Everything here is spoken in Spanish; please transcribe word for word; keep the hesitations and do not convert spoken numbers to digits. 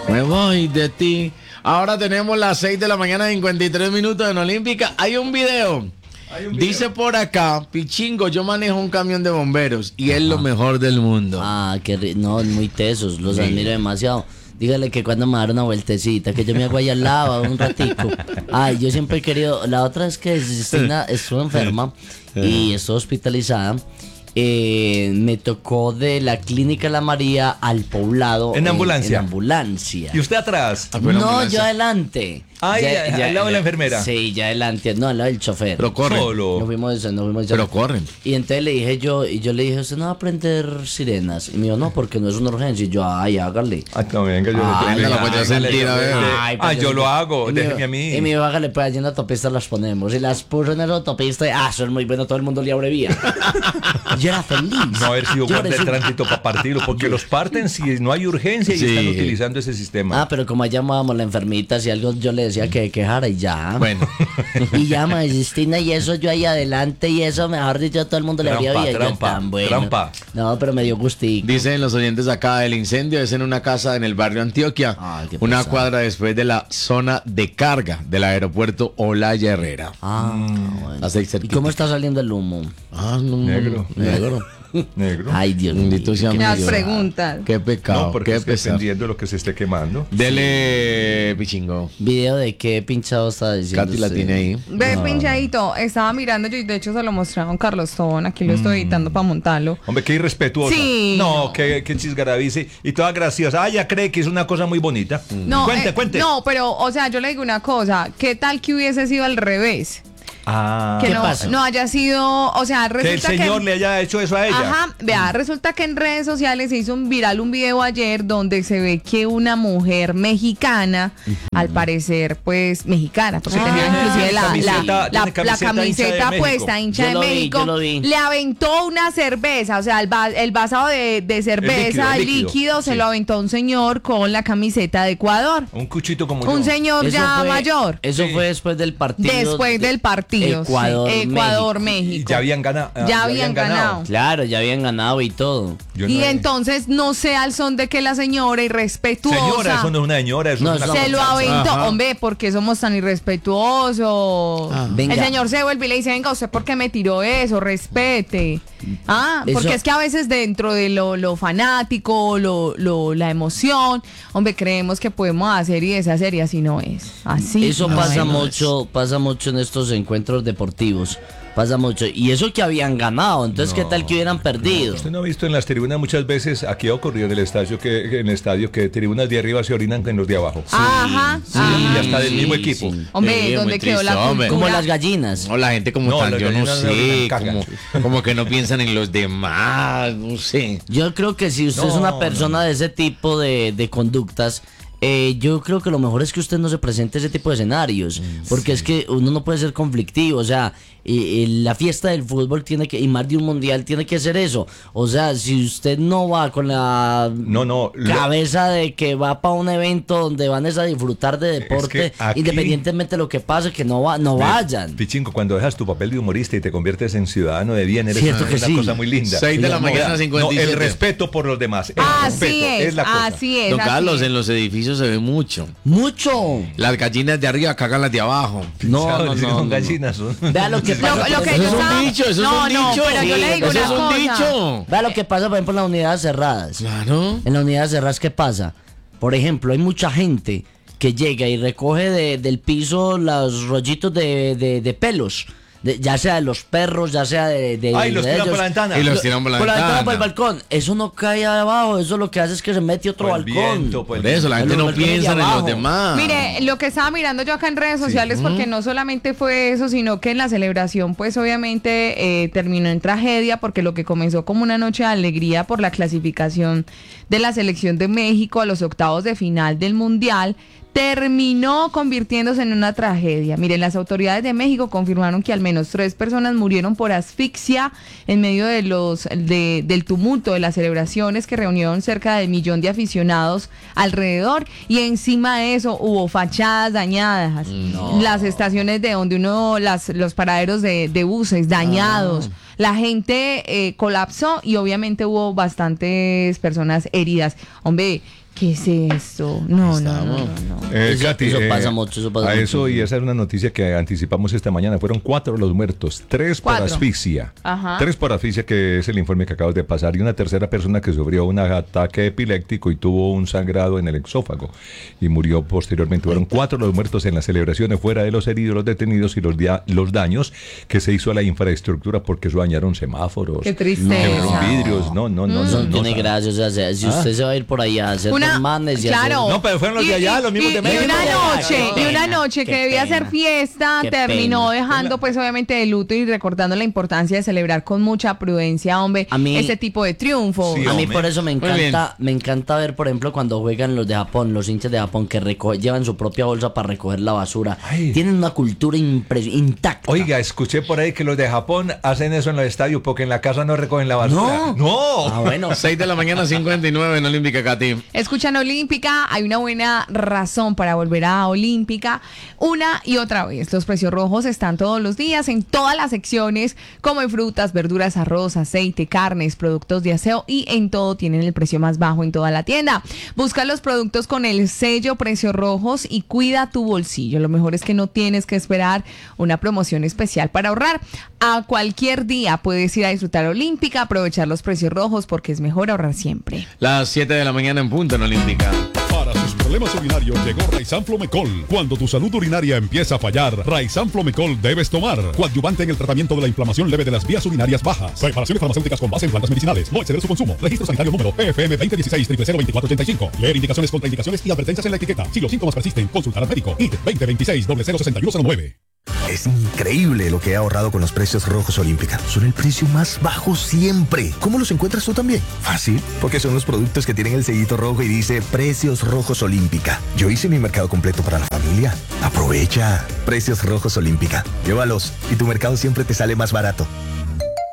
Me voy de ti. Ahora tenemos las seis de la mañana, cincuenta y tres minutos en Olímpica. Hay un video. Hay un video. Dice por acá, Pichingo, yo manejo un camión de bomberos y es lo mejor del mundo. Ah, que ri- no, muy tesos, los sí. admiro demasiado. Dígale que cuando me da una vueltecita, que yo me hago ahí al lado un ratico. Ay, yo siempre he querido. La otra es que Cristina estuvo enferma y estuvo hospitalizada. Eh, me tocó de la Clínica La María al poblado. En ambulancia. En, en ambulancia. ¿Y usted atrás? No, yo adelante. Ah, ya, ya, ya, al lado de la enfermera. Sí, ya adelante. No, al lado del chofer. Pero corren. Solo. Nos fuimos, nos fuimos Pero corren. Y entonces le dije yo, y yo le dije, ¿usted no va a prender sirenas? Y me dijo, no, porque no es una urgencia. Y yo, ay, hágale. Ah, no, venga, yo ah, lo lo puedo sentir, a ver. Ay, ah, yo lo hago, déjeme a mí. Y me dijo, hágale, pues allí en la autopista las ponemos. Y las puso en la autopista, y, ah, eso es muy bueno, todo el mundo le abrevía. Yo era feliz. No haber sido guardia de tránsito para partirlo, porque los parten si no hay urgencia y sí. están utilizando ese sistema. Ah, pero como allá llamábamos la enfermita, si algo yo le decía que quejara y ya. Bueno. Y ya, Cristina, y eso yo ahí adelante, y eso, mejor dicho, todo el mundo trampa, le habría visto. Trampa, tan bueno. trampa. No, pero me dio gustico. Dicen los oyentes acá, el incendio es en una casa en el barrio Antioquia, Ay, una pesado. cuadra después de la zona de carga del aeropuerto Olaya Herrera. Ah, Mm. bueno. Hace ¿Y cómo está saliendo el humo? Ah, no, Negro. Negro. Negro. Ay, Dios mío. Bendito sea mi Las Dios. preguntas. Qué pecado, No, porque qué es pesar. dependiendo de lo que se esté quemando. Dele, Pichingo. ¿Video de qué pinchado está diciendo Katy la usted? tiene ahí. Ve, No. pinchadito, estaba mirando yo y de hecho se lo mostraron Carlos Tobón, aquí lo estoy editando para montarlo. Hombre, qué irrespetuosa. Sí. No, qué, qué chisgarabice. Y toda graciosa. Ah, ya cree que es una cosa muy bonita. No, cuente, eh, cuente. No, pero, o sea, yo le digo una cosa, ¿qué tal que hubiese sido al revés? Ah. Que ¿Qué no, pasa? no haya sido, o sea, Que el resulta que... señor le haya hecho eso a ella. Ajá, vea, resulta que en redes sociales se hizo un viral un video ayer donde se ve que una mujer mexicana, uh-huh. al parecer, pues, mexicana, porque Ah, tenía inclusive la, camiseta, la, la, tiene camiseta la camiseta hincha de puesta, hincha Yo de lo vi, México, yo lo vi. le aventó una cerveza, o sea, el, va, el vasado de, de cerveza, el líquido, líquido, líquido, se sí. lo aventó un señor con la camiseta de Ecuador. Un cuchito como Un yo. señor Eso ya fue- mayor. Eso Sí. fue después del partido. Después de del partido. Ecuador, sí, Ecuador, México. México. Y ya habían ganado. ah, Ya habían ganado. Claro, ya habían ganado y todo. Yo Y no he- entonces no sé al son de que la señora irrespetuosa Señora, eso no es una señora, eso No, es una eso- se lo confianza. aventó. Ajá. Hombre, ¿por qué somos tan irrespetuosos? Ah. Venga. El señor se vuelve y le dice, venga, ¿usted por qué me tiró eso? Respete. Ah, porque Eso- es que a veces dentro de lo, lo fanático, lo, lo, la emoción, hombre, creemos que podemos hacer y deshacer y así no es. Así Eso no pasa es. mucho, pasa mucho en estos encuentros deportivos. Pasa mucho. Y eso que habían ganado. Entonces, ¿qué tal que hubieran perdido? Usted no ha visto en las tribunas muchas veces, aquí ha ocurrido en el estadio que en el estadio que tribunas de arriba se orinan en los de abajo. Ajá, Sí, ajá. y hasta del sí, mismo equipo. sí. Hombre, Sí, ¿dónde muy quedó triste, la hombre. Como cultura? las gallinas. No, la gente como No, tan, las yo no gallinas no sé, orinan caca. como, como que no piensan en los demás, no sé. Yo creo que si usted No, es una no, persona no. de ese tipo de, de conductas, eh, yo creo que lo mejor es que usted no se presente ese tipo de escenarios, porque es que uno no puede ser conflictivo, o sea, y, y la fiesta del fútbol tiene que, y más de un mundial tiene que ser eso, o sea, si usted no va con la No, no. lo- cabeza de que va para un evento donde van es a disfrutar de deporte, que aquí- independientemente de lo que pase, que no va, no vayan. Pichingo, cuando dejas tu papel de humorista y te conviertes en ciudadano de bien, eres Cierto una, que una sí. cosa muy linda. Seis de la No, mañana, no, cincuenta y el siete. respeto por los demás. El Así respeto es, es la cosa. así es. Don así Carlos, es. en los edificios se ve mucho. Mucho. Las gallinas de arriba cagan las de abajo. No, no, ¿Sabes? no, Son no, no. gallinas. son- Vea lo que pasa. Lo- lo que por yo Eso es ejemplo- estaba- un dicho, eso No, es un no, dicho. pero yo le digo eso una es un cosa. dicho. Vea lo que pasa, por ejemplo, en las unidades cerradas. Claro. En las unidades cerradas, ¿qué pasa? Por ejemplo, hay mucha gente que llega y recoge de- del piso los rollitos de, de- de pelos. De- ya sea de los perros, ya sea de, de Ay, los de tiran por ellos. la ventana. Y los tiran por la Por la ventana, ventana. por el balcón. Eso no cae abajo, eso lo que hace es que se mete otro Por el balcón. viento, por el Por eso, la gente Los no balcones de piensa en los abajo. demás. Mire, lo que estaba mirando yo acá en redes sociales, porque no solamente fue eso, sino que en la celebración, pues obviamente eh, terminó en tragedia, porque lo que comenzó como una noche de alegría por la clasificación de la selección de México a los octavos de final del Mundial, terminó convirtiéndose en una tragedia. Miren, las autoridades de México confirmaron que al menos tres personas murieron por asfixia en medio de los de, del tumulto de las celebraciones que reunieron cerca del millón de aficionados alrededor, y encima de eso hubo fachadas dañadas, No. las estaciones de donde uno, las los paraderos de, de buses dañados. La gente eh, colapsó y obviamente hubo bastantes personas heridas. Hombre, ¿Qué es esto? No, no, no, no, no. Eh, Eso- Katy, eso eh, pasa mucho, eso pasa a mucho. eso, y esa es una noticia que anticipamos esta mañana. Fueron cuatro los muertos, tres por Cuatro. asfixia. Ajá. Tres por asfixia, que es el informe que acabas de pasar, y una tercera persona que sufrió un ataque epiléptico y tuvo un sangrado en el exófago y murió posteriormente. Fueron cuatro los muertos en las celebraciones, fuera de los heridos, los detenidos y los, dia- los daños que se hizo a la infraestructura, porque eso dañaron semáforos. Qué tristeza. Quebraron vidrios. No, no, no. Eso no, no no, tiene sabe. gracia, o sea, se- si usted se va a ir por ahí a hacer Una- manes y claro. hacer... No, pero fueron los de allá, los mismos de y México. una noche, Qué y una pena, noche qué que debía pena. ser fiesta, Qué terminó pena. dejando pues obviamente de luto y recordando la importancia de celebrar con mucha prudencia, hombre, A mí- ese tipo de triunfos. Sí, A mí hombre. por eso me Muy bien. encanta, me encanta ver, por ejemplo, cuando juegan los de Japón, los hinchas de Japón que reco- llevan su propia bolsa para recoger la basura. Ay. Tienen una cultura impres- intacta. Oiga, escuché por ahí que los de Japón hacen eso en los estadios porque en la casa no recogen la basura. No. No. Ah, bueno. seis de la mañana, cincuenta y nueve en Olímpica, Katy. Escuchan Olímpica, hay una buena razón para volver a Olímpica una y otra vez. Los precios rojos están todos los días en todas las secciones, como en frutas, verduras, arroz, aceite, carnes, productos de aseo, y en todo tienen el precio más bajo en toda la tienda. Busca los productos con el sello Precios Rojos y cuida tu bolsillo. Lo mejor es que no tienes que esperar una promoción especial para ahorrar. A cualquier día puedes ir a disfrutar Olímpica, aprovechar los precios rojos porque es mejor ahorrar siempre. Las siete de la mañana en punto en Olímpica. Para sus problemas urinarios llegó Raisan Flomecol. Cuando tu salud urinaria empieza a fallar, Raisan Flomecol debes tomar. Coadyuvante en el tratamiento de la inflamación leve de las vías urinarias bajas. Preparaciones farmacéuticas con base en plantas medicinales. No exceder su consumo. Registro sanitario número P F M veinte dieciséis cero cero veinticuatro ochenta y cinco. Leer indicaciones, contraindicaciones y advertencias en la etiqueta. Si los síntomas persisten, consultar al médico. I T veinte veintiséis cero cero sesenta y uno cero nueve. Es increíble lo que he ahorrado con los precios rojos Olímpica. Son el precio más bajo siempre. ¿Cómo los encuentras tú también? Fácil, porque son los productos que tienen el sellito rojo y dice Precios Rojos Olímpica. Yo hice mi mercado completo para la familia. Aprovecha. Precios Rojos Olímpica. Llévalos y tu mercado siempre te sale más barato.